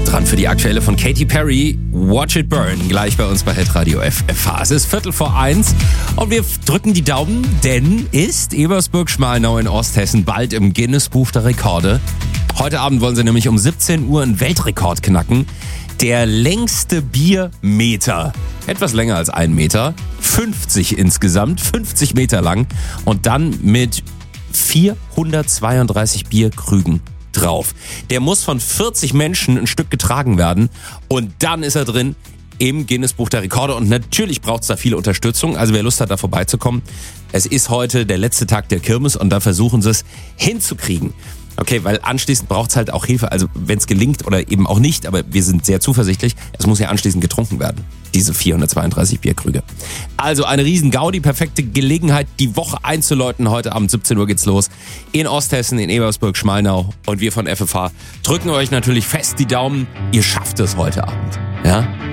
dran für die aktuelle von Katy Perry, Watch It Burn, gleich bei uns bei Hitradio FFH. Es ist 1:45 und wir drücken die Daumen, denn ist Ebersburg-Schmalnau in Osthessen bald im Guinness-Buch der Rekorde. Heute Abend wollen sie nämlich um 17 Uhr einen Weltrekord knacken. Der längste Biermeter, etwas länger als 1 Meter, 50 insgesamt, 50 Meter lang und dann mit 432 Bierkrügen drauf. Der muss von 40 Menschen ein Stück getragen werden und dann ist er drin im Guinness-Buch der Rekorde und natürlich braucht es da viel Unterstützung, also wer Lust hat, da vorbeizukommen. Es ist heute der letzte Tag der Kirmes und da versuchen sie es hinzukriegen. Okay, weil anschließend braucht es halt auch Hilfe, also wenn es gelingt oder eben auch nicht, aber wir sind sehr zuversichtlich, es muss ja anschließend getrunken werden, diese 432 Bierkrüge. Also eine riesen Gaudi, perfekte Gelegenheit, die Woche einzuläuten. Heute Abend 17 Uhr geht's los in Osthessen, in Ebersburg-Schmalnau und wir von FFH drücken euch natürlich fest die Daumen, ihr schafft es heute Abend, ja?